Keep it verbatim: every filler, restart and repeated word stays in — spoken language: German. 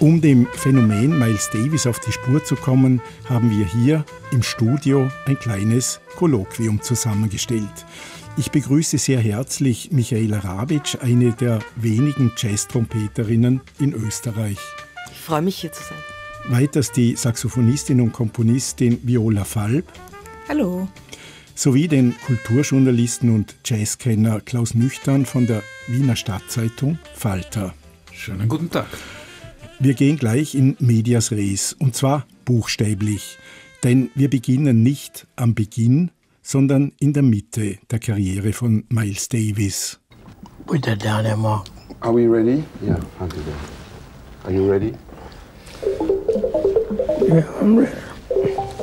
Um dem Phänomen Miles Davis auf die Spur zu kommen, haben wir hier im Studio ein kleines Kolloquium zusammengestellt. Ich begrüße sehr herzlich Michaela Rabitsch, eine der wenigen Jazz-Trompeterinnen in Österreich. Ich freue mich, hier zu sein. Weiters die Saxophonistin und Komponistin Viola Falb. Hallo. Sowie den Kulturjournalisten und Jazzkenner Klaus Nüchtern von der Wiener Stadtzeitung Falter. Schönen guten Tag. Wir gehen gleich in medias res, und zwar buchstäblich. Denn wir beginnen nicht am Beginn, sondern in der Mitte der Karriere von Miles Davis. Put that down there, Mark. Are we ready? Yeah, I'll do that. Are you ready? Yeah, I'm ready.